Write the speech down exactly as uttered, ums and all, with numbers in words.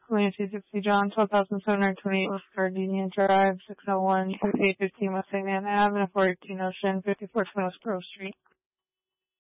Lancy sixty John, twelve thousand seven hundred twenty-eight West Gardenia Drive, six oh one, eight fifteen West Saint Anne Avenue, four eighteen Ocean, fifty-four twenty West Grove Street.